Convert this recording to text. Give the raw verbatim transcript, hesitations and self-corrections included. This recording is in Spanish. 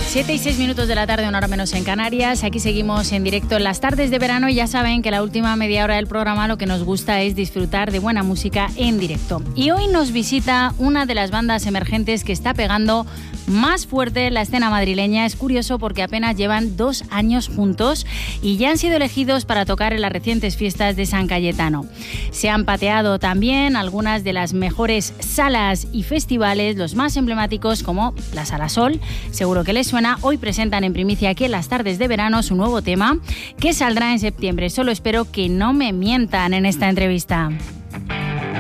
siete y seis minutos de la tarde, una hora menos en Canarias. Aquí seguimos en directo en las tardes de verano y ya saben que la última media hora del programa lo que nos gusta es disfrutar de buena música en directo. Y hoy nos visita una de las bandas emergentes que está pegando más fuerte la escena madrileña. Es curioso porque apenas llevan dos años juntos y ya han sido elegidos para tocar en las recientes fiestas de San Cayetano. Se han pateado también algunas de las mejores salas y festivales, los más emblemáticos como la Sala Sol, seguro que les suena. Hoy presentan en primicia aquí en las tardes de verano su nuevo tema que saldrá en septiembre. Solo espero que no me mientan en esta entrevista.